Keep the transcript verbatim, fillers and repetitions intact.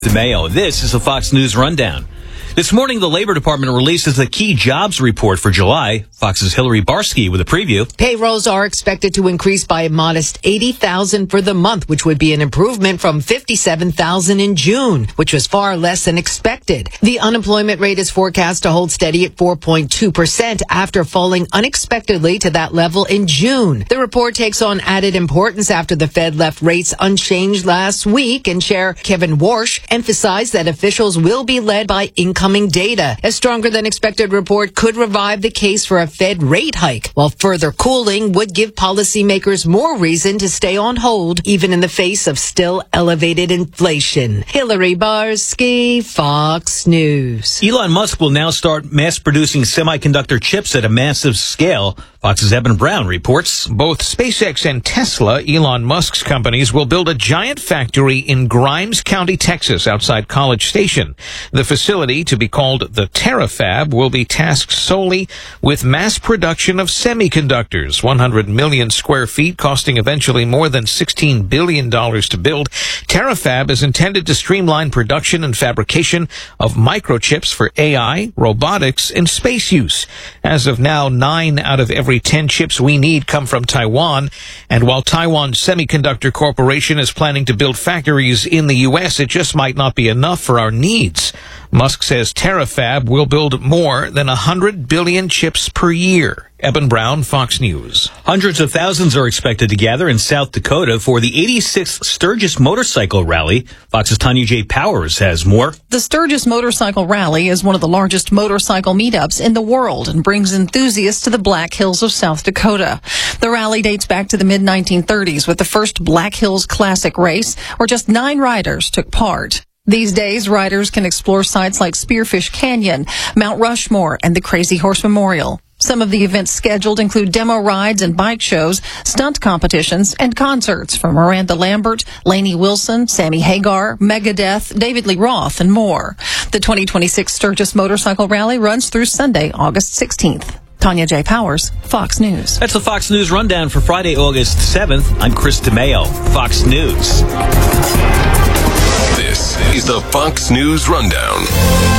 Mayo. This is the Fox News Rundown. This morning, the Labor Department releases the key jobs report for July. Fox's Hillary Barsky with a preview. Payrolls are expected to increase by a modest eighty thousand for the month, which would be an improvement from fifty-seven thousand in June, which was far less than expected. The unemployment rate is forecast to hold steady at four point two percent after falling unexpectedly to that level in June. The report takes on added importance after the Fed left rates unchanged last week, and Chair Kevin Warsh emphasized that officials will be led by income Coming data. A stronger than expected report could revive the case for a Fed rate hike, while further cooling would give policymakers more reason to stay on hold, even in the face of still elevated inflation. Hillary Barsky, Fox News. Elon Musk will now start mass producing semiconductor chips at a massive scale. Fox's Eben Brown reports. Both SpaceX and Tesla, Elon Musk's companies, will build a giant factory in Grimes County, Texas, outside College Station. The facility, to be called the Terafab, will be tasked solely with mass production of semiconductors, one hundred million square feet, costing eventually more than sixteen billion dollars to build. Terafab is intended to streamline production and fabrication of microchips for A I, robotics, and space use. As of now, nine out of every ten chips we need come from Taiwan, and while Taiwan Semiconductor Corporation is planning to build factories in the U S, it just might not be enough for our needs. Musk says Terafab will build more than one hundred billion chips per year. Eben Brown, Fox News. Hundreds of thousands are expected to gather in South Dakota for the eighty-sixth Sturgis Motorcycle Rally. Fox's Tanya J. Powers has more. The Sturgis Motorcycle Rally is one of the largest motorcycle meetups in the world and brings enthusiasts to the Black Hills of South Dakota. The rally dates back to the mid nineteen thirties with the first Black Hills Classic race, where just nine riders took part. These days, riders can explore sites like Spearfish Canyon, Mount Rushmore, and the Crazy Horse Memorial. Some of the events scheduled include demo rides and bike shows, stunt competitions, and concerts from Miranda Lambert, Lainey Wilson, Sammy Hagar, Megadeth, David Lee Roth, and more. The twenty twenty-six Sturgis Motorcycle Rally runs through Sunday, August sixteenth. Tanya J. Powers, Fox News. That's the Fox News Rundown for Friday, August seventh. I'm Chris DeMayo, Fox News. This is the Fox News Rundown.